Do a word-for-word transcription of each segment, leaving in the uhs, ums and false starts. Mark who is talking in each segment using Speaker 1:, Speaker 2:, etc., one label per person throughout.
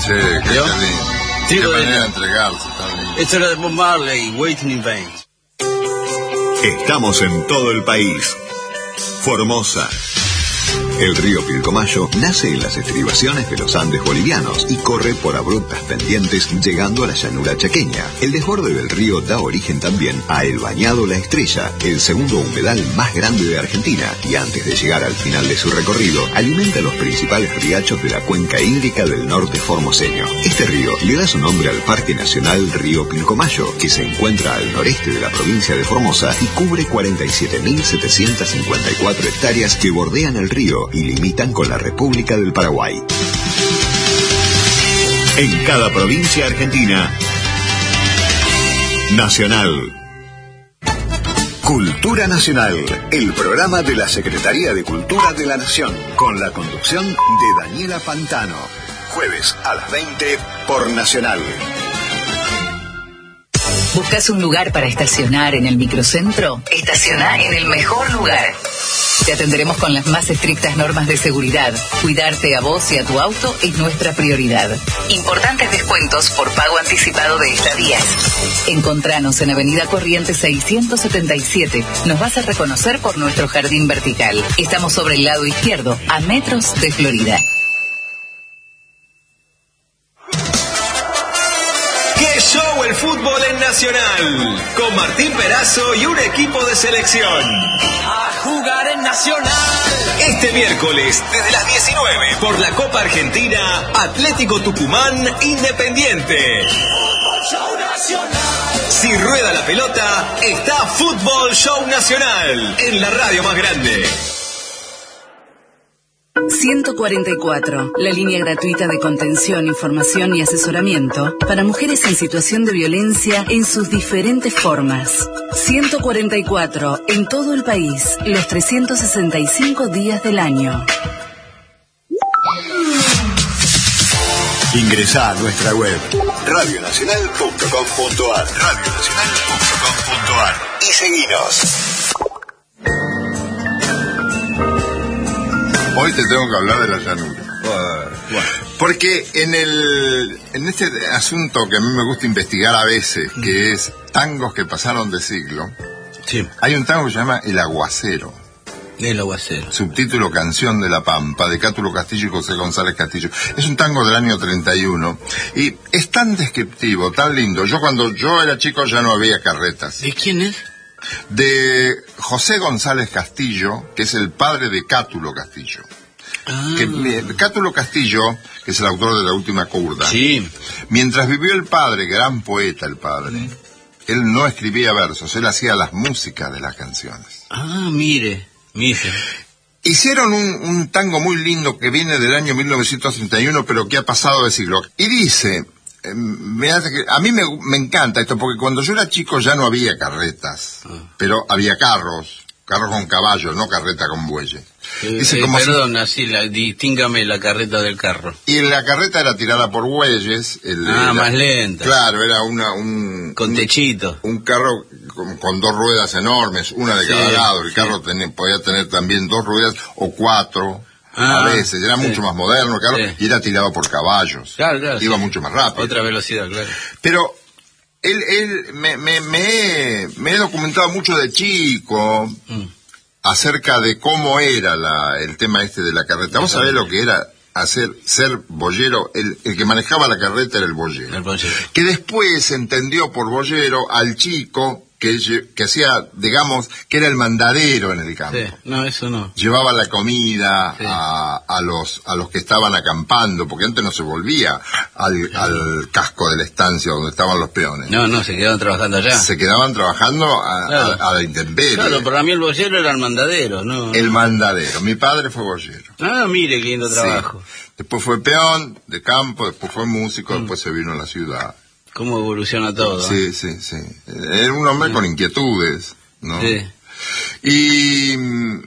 Speaker 1: Sí, qué
Speaker 2: ¿Vio?
Speaker 1: lindo.
Speaker 2: Sí,
Speaker 1: Qué
Speaker 2: lo de-
Speaker 1: manera de entregarse, está lindo.
Speaker 2: Esto era de Bob Marley, Waiting in Vain.
Speaker 3: Estamos en todo el país. Formosa. El río Pilcomayo nace en las estribaciones de los Andes bolivianos y corre por abruptas pendientes llegando a la llanura chaqueña. El desborde del río da origen también a El Bañado La Estrella, el segundo humedal más grande de Argentina, y antes de llegar al final de su recorrido, alimenta los principales riachos de la cuenca hídrica del norte formoseño. Este río le da su nombre al Parque Nacional Río Pilcomayo, que se encuentra al noreste de la provincia de Formosa y cubre cuarenta y siete mil setecientas cincuenta y cuatro hectáreas que bordean el río y limitan con la República del Paraguay. En cada provincia argentina, Nacional. Cultura Nacional, el programa de la Secretaría de Cultura de la Nación, con la conducción de Daniela Pantano. Jueves a las veinte por Nacional.
Speaker 4: ¿Buscas un lugar para estacionar en el microcentro? Estaciona en el mejor lugar. Te atenderemos con las más estrictas normas de seguridad. Cuidarte a vos y a tu auto es nuestra prioridad. Importantes descuentos por pago anticipado de estadías. Encontranos en Avenida Corrientes seiscientos setenta y siete. Nos vas a reconocer por nuestro jardín vertical. Estamos sobre el lado izquierdo, a metros de Florida.
Speaker 5: ¡Qué show el fútbol en Nacional! Con Martín Perazo y un equipo de selección.
Speaker 6: A jugar en Nacional.
Speaker 5: Este miércoles, desde las diecinueve, por la Copa Argentina, Atlético Tucumán, Independiente.
Speaker 6: Fútbol Show Nacional.
Speaker 5: Si rueda la pelota, está Fútbol Show Nacional, en la radio más grande.
Speaker 4: ciento cuarenta y cuatro, la línea gratuita de contención, información y asesoramiento para mujeres en situación de violencia en sus diferentes formas. ciento cuarenta y cuatro, en todo el país, los trescientos sesenta y cinco días del año.
Speaker 3: Ingresá a nuestra web radio nacional punto com punto ar, radio nacional punto com punto ar y seguinos.
Speaker 1: Hoy te tengo que hablar de la llanura. Porque en el en este asunto que a mí me gusta investigar a veces, que es tangos que pasaron de siglo,
Speaker 2: Sí,
Speaker 1: hay un tango que se llama El Aguacero.
Speaker 2: el aguacero.
Speaker 1: Subtítulo Canción de la Pampa, de Cátulo Castillo y José González Castillo. Es un tango del año treinta y uno y es tan descriptivo, tan lindo. Yo cuando yo era chico ya no había carretas.
Speaker 2: ¿De quién es?
Speaker 1: De José González Castillo, que es el padre de Cátulo Castillo.
Speaker 2: Ah.
Speaker 1: Que, eh, Cátulo Castillo, que es el autor de La Última Curda,
Speaker 2: Sí.
Speaker 1: mientras vivió el padre, gran poeta el padre, él no escribía versos, él hacía las músicas de las canciones.
Speaker 2: Ah, mire, mire.
Speaker 1: Hicieron un, un tango muy lindo que viene del año mil novecientos treinta y uno, pero que ha pasado de siglo. Y dice, eh, me hace que, a mí me, me encanta esto, porque cuando yo era chico ya no había carretas,
Speaker 2: Ah.
Speaker 1: pero había carros, carros con caballos, no carreta con bueyes.
Speaker 2: Eh,
Speaker 1: Dice
Speaker 2: eh,
Speaker 1: como si-
Speaker 2: perdón, así, la, distíngame la carreta del carro.
Speaker 1: Y la carreta era tirada por bueyes. El,
Speaker 2: Ah,
Speaker 1: era-
Speaker 2: más lenta.
Speaker 1: Claro, era una un
Speaker 2: Con
Speaker 1: un-
Speaker 2: techito.
Speaker 1: un carro con, con dos ruedas enormes, una de
Speaker 2: Sí,
Speaker 1: cada lado. El
Speaker 2: sí.
Speaker 1: carro tenía- podía tener también dos ruedas o cuatro.
Speaker 2: Ah,
Speaker 1: a veces, era
Speaker 2: sí.
Speaker 1: mucho más moderno el carro,
Speaker 2: Sí.
Speaker 1: y era tirado por caballos.
Speaker 2: Claro, claro.
Speaker 1: Iba
Speaker 2: sí.
Speaker 1: mucho más rápido.
Speaker 2: Otra velocidad, claro.
Speaker 1: Pero él, él me, me, me, he, me he documentado mucho de chico
Speaker 2: Mm.
Speaker 1: acerca de cómo era la, el tema este de la carreta. ¿Vos sabés lo que era hacer ser boyero? El, el que manejaba la carreta era el boyero.
Speaker 2: El boyero.
Speaker 1: Que después se entendió por boyero al chico que, lle- que hacía, digamos, que era el mandadero en el campo.
Speaker 2: Sí, no, eso no.
Speaker 1: Llevaba la comida
Speaker 2: Sí.
Speaker 1: a, a los a los que estaban acampando, porque antes no se volvía al, al casco de la estancia donde estaban los peones.
Speaker 2: No, no, se quedaron trabajando allá.
Speaker 1: Se quedaban trabajando a,
Speaker 2: Claro.
Speaker 1: a- a la intemperie.
Speaker 2: Claro, para mí el boyero era el mandadero, ¿no?
Speaker 1: El mandadero. Mi padre fue boyero.
Speaker 2: Ah, mire, qué lindo
Speaker 1: Sí.
Speaker 2: trabajo.
Speaker 1: Después fue peón de campo, después fue músico,
Speaker 2: Mm.
Speaker 1: después se vino a la ciudad.
Speaker 2: Cómo evoluciona todo. ¿eh?
Speaker 1: Sí, sí, sí. Era un hombre
Speaker 2: Sí.
Speaker 1: con inquietudes, ¿no?
Speaker 2: Sí,
Speaker 1: Y mm,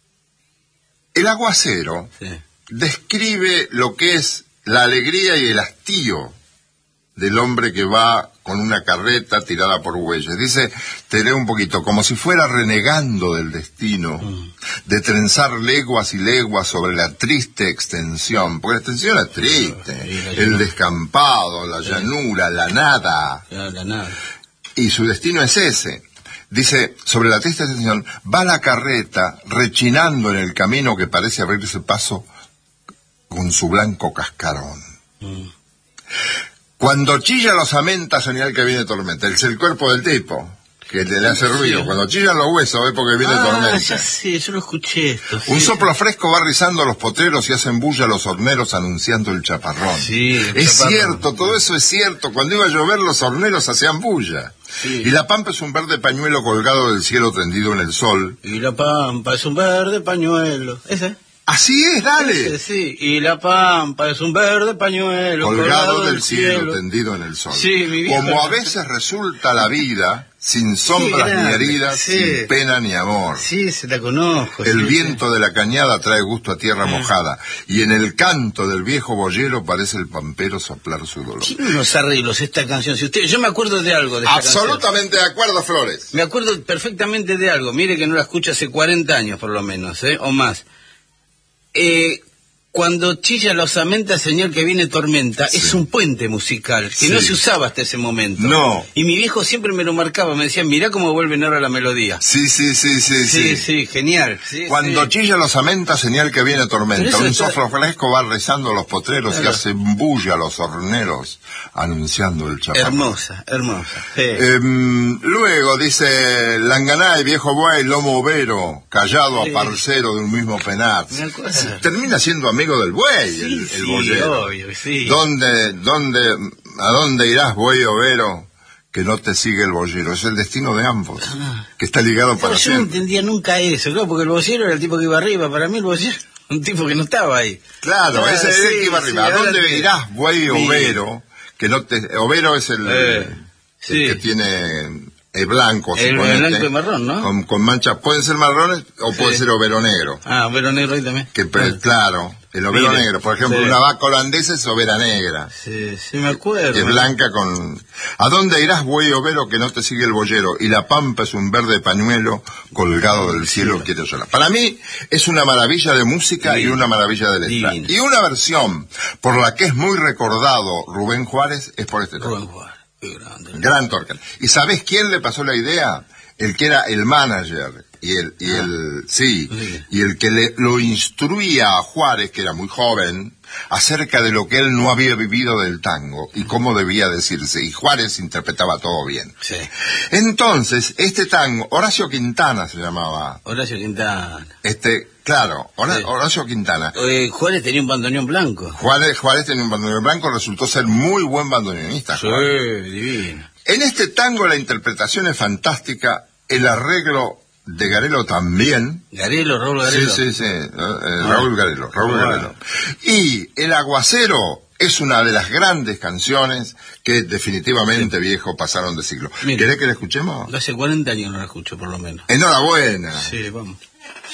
Speaker 1: el aguacero
Speaker 2: sí.
Speaker 1: describe lo que es la alegría y el hastío del hombre que va con una carreta tirada por bueyes. Dice, te leo un poquito, como si fuera renegando del destino, mm. de trenzar leguas y leguas sobre la triste extensión, porque la extensión es triste, sí, el descampado, la sí. llanura, la nada.
Speaker 2: Ya, la nada.
Speaker 1: Y su destino es ese. Dice, sobre la triste extensión, va la carreta rechinando en el camino que parece abrirse paso con su blanco cascarón. Mm. Cuando chilla los amentas, señal que viene tormenta. Es el cuerpo del tipo, que le hace ruido. Cuando chillan los huesos es porque viene
Speaker 2: ah,
Speaker 1: tormenta.
Speaker 2: Ya sí, yo lo escuché esto. Sí.
Speaker 1: Un soplo fresco va rizando los potreros y hacen bulla los horneros anunciando el chaparrón.
Speaker 2: Sí, el
Speaker 1: es
Speaker 2: chaparrón.
Speaker 1: Cierto, todo eso es cierto. Cuando iba a llover los horneros hacían bulla. Sí. Y la pampa es un verde pañuelo colgado del cielo tendido en el sol.
Speaker 2: Y la pampa es un verde pañuelo. Ese.
Speaker 1: Así es, dale.
Speaker 2: Sí, sí, y la pampa es un verde pañuelo
Speaker 1: colgado, colgado del, del cielo, cielo tendido en el sol.
Speaker 2: Sí, mi vida.
Speaker 1: Como a veces resulta la vida, sin sombras sí, ni heridas, sí. sin pena ni amor.
Speaker 2: Sí, se la conozco.
Speaker 1: El
Speaker 2: sí,
Speaker 1: viento
Speaker 2: sí.
Speaker 1: de la cañada trae gusto a tierra
Speaker 2: ah.
Speaker 1: mojada, y en el canto del viejo boyero parece el pampero soplar su dolor.
Speaker 2: Tiene unos arreglos esta canción. Si usted, yo me acuerdo de algo de esta
Speaker 1: Absolutamente
Speaker 2: canción.
Speaker 1: De acuerdo, Flores.
Speaker 2: Me acuerdo perfectamente de algo. Mire que no la escucho hace cuarenta años por lo menos, ¿eh? O más. Eh, cuando chilla la osamenta, señal que viene tormenta, sí. es un puente musical que sí. no se usaba hasta ese momento.
Speaker 1: No.
Speaker 2: Y mi viejo siempre me lo marcaba, me decía, mirá cómo vuelven ahora la melodía.
Speaker 1: Sí, sí, sí, sí.
Speaker 2: Sí, sí, sí genial. Sí,
Speaker 1: cuando
Speaker 2: sí.
Speaker 1: chilla la osamenta, señal que viene tormenta. Un
Speaker 2: está...
Speaker 1: soplo fresco va rezando los potreros claro. y hace bulla los horneros, anunciando el chaparrón.
Speaker 2: Hermosa, hermosa. Sí.
Speaker 1: Eh, luego dice, Langaná y viejo buey, lomo overo, callado sí. a parcero de un mismo penar. Termina siendo amigo del buey, sí, el, el
Speaker 2: sí,
Speaker 1: boyero.
Speaker 2: Obvio, sí.
Speaker 1: ¿Dónde, dónde, ¿A dónde irás, buey overo, que no te sigue el boyero? Es el destino de ambos, ah. que está ligado
Speaker 2: Pero
Speaker 1: para
Speaker 2: yo
Speaker 1: siempre.
Speaker 2: Yo no entendía nunca eso, claro, porque el boyero era el tipo que iba arriba. Para mí el boyero un tipo que no estaba ahí.
Speaker 1: Claro, ah, ese es el
Speaker 2: sí,
Speaker 1: que iba arriba.
Speaker 2: Sí,
Speaker 1: ¿A dónde
Speaker 2: te...
Speaker 1: irás, buey overo, que no te... Overo es el,
Speaker 2: eh,
Speaker 1: el
Speaker 2: sí.
Speaker 1: que tiene... El blanco,
Speaker 2: el, el blanco y marrón, ¿no?
Speaker 1: Con, con manchas, pueden ser marrones o sí. puede ser overo negro.
Speaker 2: Ah, overo negro ahí también.
Speaker 1: Que, ah. Claro, el overo Mire, negro. Por ejemplo, sí. una vaca holandesa es overa negra.
Speaker 2: Sí, sí me acuerdo.
Speaker 1: Que es blanca con... ¿A dónde irás, buey overo, que no te sigue el boyero? Y la pampa es un verde pañuelo colgado del cielo, sí. quiero llorar. Para mí es una maravilla de música Divino. y una maravilla de letra. Divino. Y una versión por la que es muy recordado Rubén Juárez es por este
Speaker 2: Rubén Juárez. Grande,
Speaker 1: Gran Torcal. ¿Y sabés quién le pasó la idea? El que era el manager y el y el sí, sí. y el que le, lo instruía a Juárez, que era muy joven, acerca de lo que él no había vivido del tango y cómo debía decirse, y Juárez interpretaba todo bien.
Speaker 2: Sí.
Speaker 1: Entonces, este tango, Horacio Quintana se llamaba.
Speaker 2: Horacio Quintana.
Speaker 1: Este, claro, Hora,
Speaker 2: sí.
Speaker 1: Horacio Quintana.
Speaker 2: Eh, Juárez tenía un bandoneón blanco.
Speaker 1: Juárez, Juárez tenía un bandoneón blanco, resultó ser muy buen bandoneonista.
Speaker 2: Sí,
Speaker 1: Juárez.
Speaker 2: divino.
Speaker 1: En este tango la interpretación es fantástica, el arreglo de Garelo también.
Speaker 2: Garelo, Raúl Garelo.
Speaker 1: Sí, sí, sí, eh, ah. Raúl Garelo, Raúl ah. Garelo. Y El Aguacero es una de las grandes canciones que definitivamente, sí. viejo, pasaron de siglo. Mire, ¿querés que la escuchemos?
Speaker 2: Hace cuarenta años no la escucho, por lo menos.
Speaker 1: Enhorabuena.
Speaker 2: Sí, vamos.